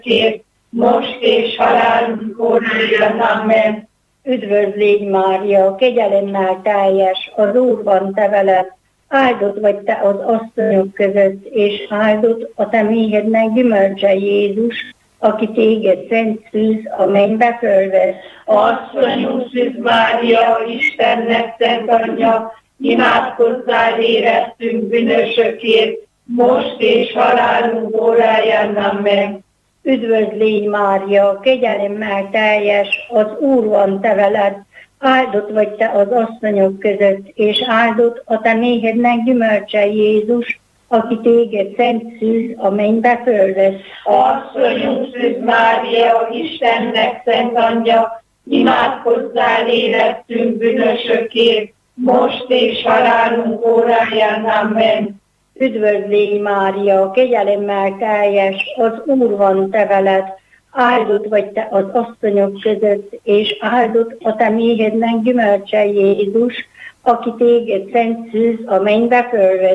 bűnösökért, most és halálunk óráján. Amen. Üdvözlégy Mária, kegyelemmel teljes, az Úr van te veled, áldott vagy te az asszonyok között, és áldott a te méhednek gyümölcse Jézus, aki téged szent szűz a mennybe fölvesz. Asszonyunk Szűz Mária, Istennek szent anyja, imádkozzál érettünk bűnösökért, most és halálunk óráján. Amen. Üdvözlégy Mária, kegyelemmel teljes, az Úr van te veled, áldott vagy te az asszonyok között, és áldott a te méhednek gyümölcse Jézus, aki téged szent szűz a mennybe fölvesz. Asszonyunk Szűz Mária, Istennek szent anyja, imádkozzál érettünk bűnösökért, most és halálunk óráján. Amen. Üdvözlégy Mária, kegyelemmel teljes, az Úr van te veled, áldott vagy te az asszonyok között, és áldott a te méhednek gyümölcse Jézus, aki téged szent szűz a mennybe fölvesz.